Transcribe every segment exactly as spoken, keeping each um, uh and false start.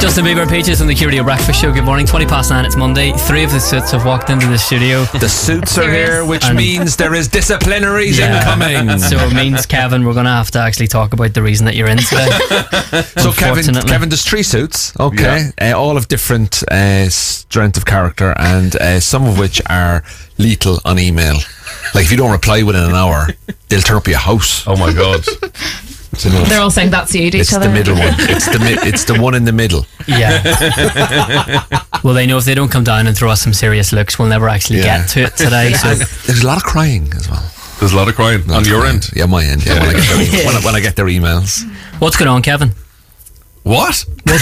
Justin Bieber, Peaches and the Curio Breakfast Show. Good morning. twenty past nine, it's Monday. Three of the suits have walked into the studio. The suits are here, which and means there is disciplinaries yeah. incoming. So it means, Kevin, we're going to have to actually talk about the reason that you're in today. So Kevin, Kevin does three suits, okay, yeah. uh, all of different uh, strength of character, and uh, some of which are lethal on email. Like if you don't reply within an hour, they'll turn up your house. Oh my god. So they're all saying that's you to each other. It's the middle one. It's the mi- it's the one in the middle. Yeah. Well, they know if they don't come down and throw us some serious looks, we'll never actually yeah. get to it today. So there's a lot of crying as well. There's a lot of crying lot on of your crying. end. Yeah, my end. Yeah, when I, get their, when, I, when I get their emails. What's going on, Kevin? What?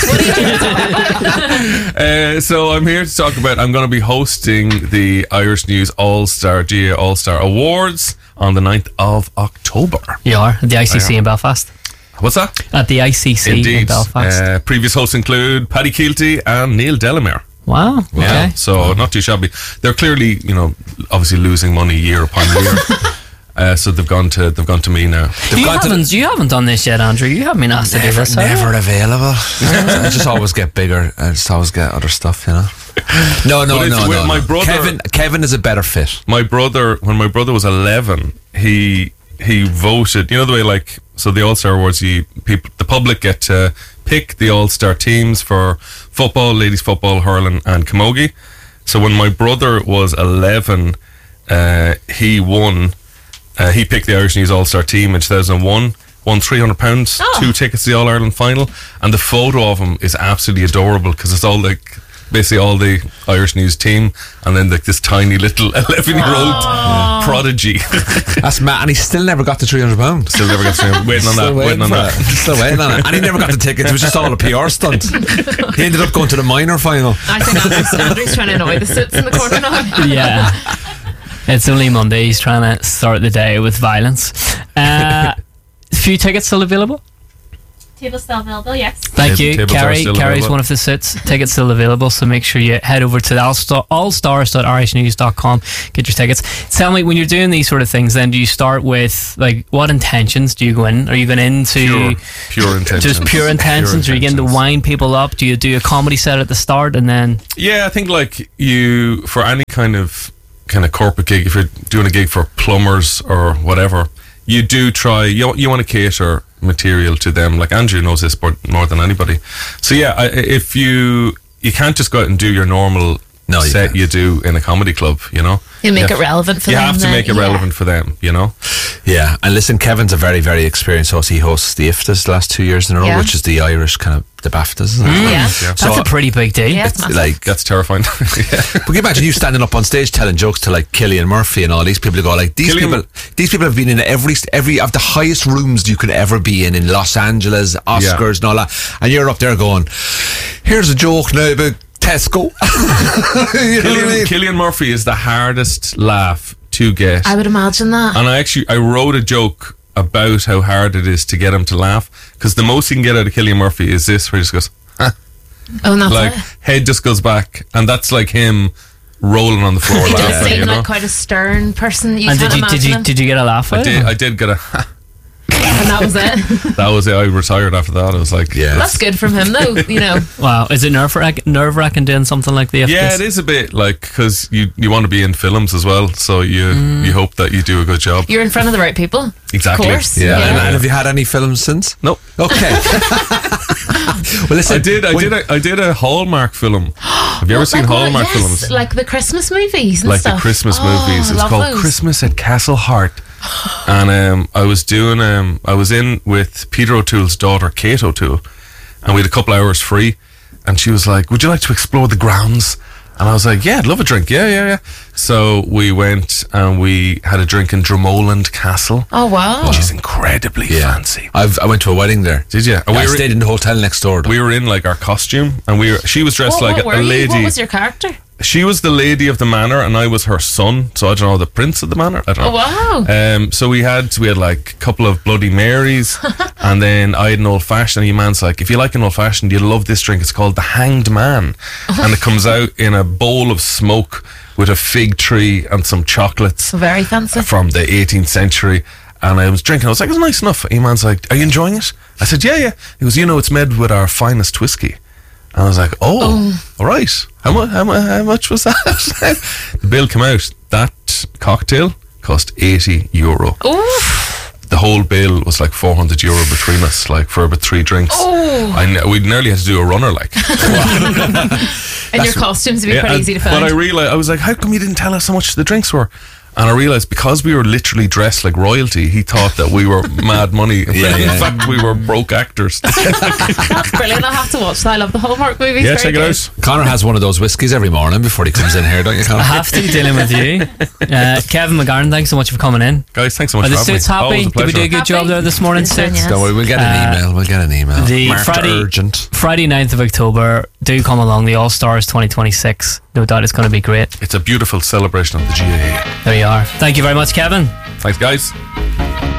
uh, so I'm here to talk about. I'm going to be hosting the Irish News All Star G A All Star Awards on the ninth of October. You are at the I C C in Belfast. What's that? At the I C C Indeed. in Belfast. Uh, previous hosts include Paddy Keelty and Neil Delamere. Wow. Okay. Yeah, so not too shabby. They're clearly, you know, obviously losing money year upon year. Uh, so they've gone to they've gone to me now. You haven't, you haven't done this yet, Andrew. You haven't been asked never, to do this. Never available. I just always get bigger. I just always get other stuff, you know. No, no, no, no. My no. brother, Kevin, Kevin is a better fit. My brother, when my brother was eleven, he he voted. You know the way, like, so the All Star Awards, you people, the public get to pick the All Star teams for football, ladies football, hurling, and camogie. So when my brother was eleven, uh, he won. Uh, he picked the Irish News All-Star team in two thousand one, won three hundred pounds, oh. two tickets to the All-Ireland final, and the photo of him is absolutely adorable because it's all like basically all the Irish News team and then like this tiny little eleven-year-old oh. prodigy. That's mad, and he still never got the three hundred pounds. Still never got the three hundred pounds. Waiting on that, waiting, waiting on that. Still waiting on it. And he never got the tickets, it was just all a P R stunt. He ended up going to the minor final. I think Andrew's, Andrew's trying to annoy the suits in the corner now. Yeah. It's only Monday. He's trying to start the day with violence. Uh, few tickets still available? Tables still available, yes. Thank Table, you. Carrie, Carrie's one of the suits. Tickets still available, so make sure you head over to all stars dot irish news dot com. Get your tickets. Tell me, when you're doing these sort of things, then do you start with, like, what intentions do you go in? Are you going into... Pure, pure intentions. Just pure intentions? Pure Are you getting to wind people up? Do you do a comedy set at the start and then... Yeah, I think, like, you, for any kind of... kind of corporate gig, if you're doing a gig for plumbers or whatever, you do try, you, you want to cater material to them. Like Andrew knows this more than anybody. So yeah, I, if you you can't just go out and do your normal no, you set can't. you do in a comedy club, you know. You make you it relevant for you them. You have to then, make it yeah. relevant for them, you know. Yeah, and listen, Kevin's a very, very experienced host. He hosts the I F T As the last two years in a row, yeah. which is the Irish kind of the BAFTAs, isn't it? Mm, yeah. yeah. So that's a pretty big deal. Yeah, it's like that's terrifying. yeah. But can you imagine you standing up on stage telling jokes to like Cillian Murphy and all these people? Go like these Cillian people. These people have been in every every of the highest rooms you could ever be in in Los Angeles, Oscars, yeah. and all that, and you're up there going, "Here's a joke now about Tesco." You Cillian, know what I mean? Cillian Murphy is the hardest laugh to get. I would imagine that. And I actually I wrote a joke about how hard it is to get him to laugh, because the most you can get out of Cillian Murphy is this, where he just goes, huh. Oh, and that's like it. Head just goes back, and that's like him rolling on the floor he laughing. does seem you know? like quite a stern person. You and can't did you did you him. did you get a laugh? I did. I did get a. And that was it. That was it. I retired after that. I was like, yeah, that's good from him, though. You know. Wow, is it nerve wracking, nerve wracking doing something like the? Yeah, it is a bit like, because you you want to be in films as well, so you mm. you hope that you do a good job. You're in front of the right people. Exactly. Of course. Yeah. yeah. And, and have you had any films since? Nope. Okay. Well, listen, I did. I did. A, I did a Hallmark film. Have you ever well, seen like Hallmark what? Yes, films? like the Christmas movies and like stuff. the Christmas oh, movies. It's love called those. Christmas at Castle Hart. And um, I was doing. Um, I was in with Peter O'Toole's daughter, Kate O'Toole, and we had a couple hours free. And she was like, "Would you like to explore the grounds?" And I was like, "Yeah, I'd love a drink. Yeah, yeah, yeah." So we went and we had a drink in Dromoland Castle. Oh wow! Which is incredibly yeah. fancy. I've I went to a wedding there. Did you? Yeah, we I stayed in the hotel next door. Though. We were in like our costume, and we were. She was dressed what, like what a, a lady. You? What was your character? She was the lady of the manor, and I was her son. So I don't know, the prince of the manor. I don't know. Oh wow! Um, so we had we had like a couple of Bloody Marys, and then I had an old fashioned. And your man's like, "If you like an old fashioned, you'll love this drink. It's called the Hanged Man," and it comes out in a bowl of smoke with a fig tree and some chocolates. Very fancy. From the eighteenth century. And I was drinking. I was like, "It's nice enough." And your man's like, "Are you enjoying it?" I said, "Yeah, yeah." He goes, "You know, it's made with our finest whiskey." And I was like, oh, all right. How, mu- how, mu- how much was that? The bill came out. That cocktail cost eighty euro. Oof. The whole bill was like four hundred euro between us, like for about three drinks. Oh. I ne- we nearly had to do a runner, like. And your costumes would be pretty and- easy to But find. I realized, I was like, how come you didn't tell us how much the drinks were? And I realized because we were literally dressed like royalty, he thought that we were mad money. Yeah, In yeah. fact, we were broke actors. That's brilliant. I'll have to watch that. I love the Hallmark movies. Yeah, Very check it good. out. Connor has one of those whiskies every morning before he comes in here, don't you, I Connor? have to dealing with you. Uh, Kevin McGarn, thanks so much for coming in. Guys, thanks so much Are the for having me. Suits happy? Always a Did we do a pleasure. good job Happy? there this morning, Good done, Suits? yeah. Don't worry, we'll get an Uh, email. We'll get an email. the Marked Friday- urgent. Friday ninth of October, do come along, the All Stars twenty twenty-six. No doubt it's going to be great. It's a beautiful celebration of the G A A. There you are. Thank you very much, Kevin. Thanks, guys.